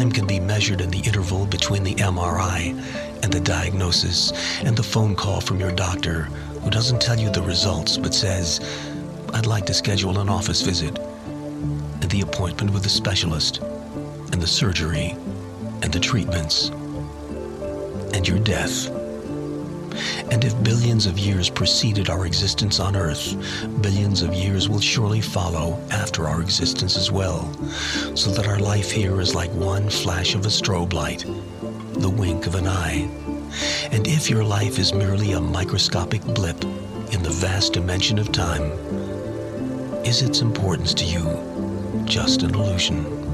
Time can be measured in the interval between the MRI and the diagnosis and the phone call from your doctor, who doesn't tell you the results but says, "I'd like to schedule an office visit," and the appointment with the specialist, and the surgery, and the treatments, and your death. And if billions of years preceded our existence on Earth, billions of years will surely follow after our existence as well, so that our life here is like one flash of a strobe light, the wink of an eye. And if your life is merely a microscopic blip in the vast dimension of time, is its importance to you just an illusion?